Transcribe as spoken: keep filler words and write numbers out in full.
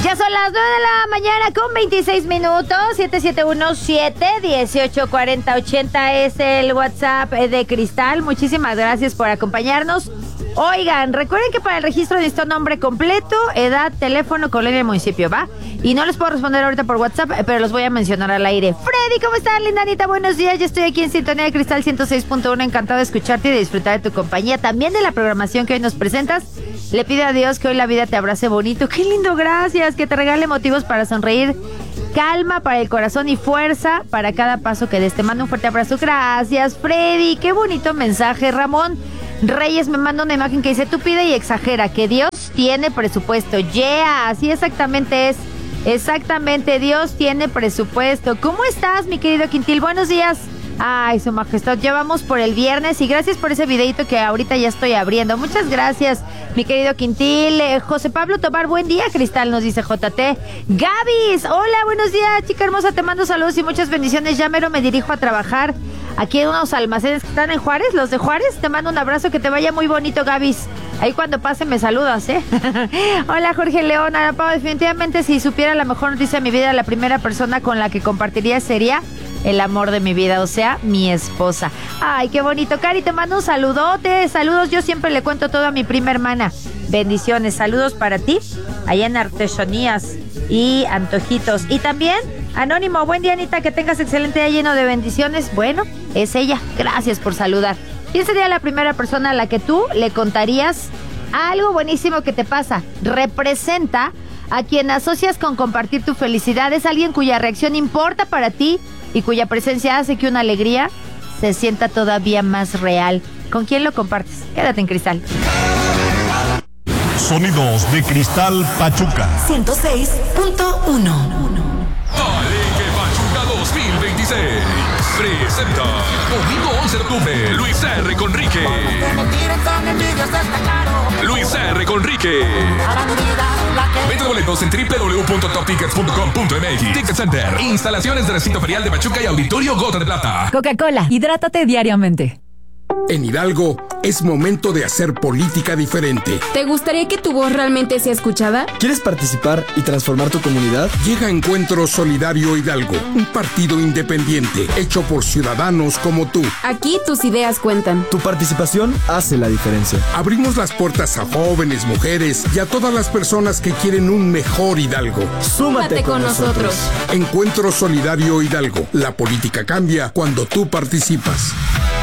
Ya son las nueve de la mañana con veintiséis minutos. siete siete uno siete uno ocho cuatro cero ochenta es el WhatsApp de Cristal. Muchísimas gracias por acompañarnos. Oigan, recuerden que para el registro necesito nombre completo, edad, teléfono, colonia y municipio, ¿va? Y no les puedo responder ahorita por WhatsApp, pero los voy a mencionar al aire. Freddy, ¿cómo estás, linda Anita? Buenos días, yo estoy aquí en Sintonía de Cristal ciento seis punto uno, encantado de escucharte y de disfrutar de tu compañía, también de la programación que hoy nos presentas. Le pido a Dios que hoy la vida te abrace bonito. ¡Qué lindo! Gracias, que te regale motivos para sonreír, calma para el corazón y fuerza para cada paso que des. Te mando un fuerte abrazo. Gracias, Freddy, qué bonito mensaje. Ramón Reyes me manda una imagen que dice: tú pide y exagera, que Dios tiene presupuesto. Yeah, así exactamente es. Exactamente, Dios tiene presupuesto. ¿Cómo estás, mi querido Quintil? Buenos días. Ay, su majestad, ya vamos por el viernes y gracias por ese videito que ahorita ya estoy abriendo. Muchas gracias, mi querido Quintil. Eh, José Pablo Tobar, buen día, Cristal, nos dice J T. Gabis, hola, buenos días, chica hermosa, te mando saludos y muchas bendiciones. Ya mero me dirijo a trabajar aquí en unos almacenes que están en Juárez, los de Juárez. Te mando un abrazo, que te vaya muy bonito, Gabis. Ahí cuando pase me saludas, ¿eh? Hola, Jorge León. Arapao, definitivamente si supiera la mejor noticia de mi vida, la primera persona con la que compartiría sería el amor de mi vida, o sea, mi esposa. Ay, qué bonito. Cari, te mando un saludote. Saludos, yo siempre le cuento todo a mi prima hermana. Bendiciones, saludos para ti, allá en Artesanías y Antojitos. Y también, Anónimo, buen día, Anita, que tengas excelente día lleno de bendiciones. Bueno, es ella, gracias por saludar. ¿Quién sería la primera persona a la que tú le contarías algo buenísimo que te pasa? Representa a quien asocias con compartir tu felicidad. Es alguien cuya reacción importa para ti y cuya presencia hace que una alegría se sienta todavía más real. ¿Con quién lo compartes? Quédate en Cristal. Sonidos de Cristal Pachuca ciento seis punto uno. Alegre Pachuca dos mil veintiséis presenta domingo once de octubre Luis R. Conrique. Luis R. Conrique. Venta boletos en doble u doble u doble u punto top tickets punto com punto m x. Ticket Center, instalaciones de recinto ferial de Pachuca y Auditorio Gota de Plata. Coca-Cola, hidrátate diariamente. En Hidalgo es momento de hacer política diferente. ¿Te gustaría que tu voz realmente sea escuchada? ¿Quieres participar y transformar tu comunidad? Llega Encuentro Solidario Hidalgo, un partido independiente hecho por ciudadanos como tú. Aquí tus ideas cuentan. Tu participación hace la diferencia. Abrimos las puertas a jóvenes, mujeres y a todas las personas que quieren un mejor Hidalgo. Súmate con nosotros. Encuentro Solidario Hidalgo. La política cambia cuando tú participas.